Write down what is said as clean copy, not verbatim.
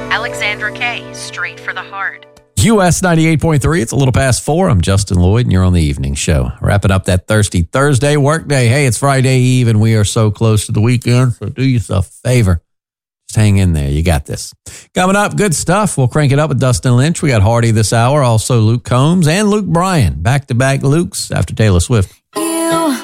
Alexandra Kay, Straight for the Heart. US 98.3, it's a little past 4. I'm Justin Lloyd, and you're on the evening show. Wrapping up that thirsty Thursday workday. Hey, it's Friday Eve, and we are so close to the weekend, so do yourself a favor. Just hang in there. You got this. Coming up, good stuff. We'll crank it up with Dustin Lynch. We got Hardy this hour, also Luke Combs and Luke Bryan. Back-to-back Lukes after Taylor Swift.